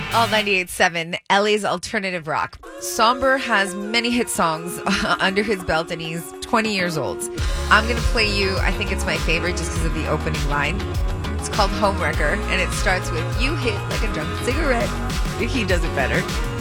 All 98.7, LA's alternative rock. Somber has many hit songs under his belt, and he's 20 years old. I'm going to play you, I think it's my favorite just because of the opening line. It's called Homewrecker, and it starts with, "You hit like a drunk cigarette." He does it better.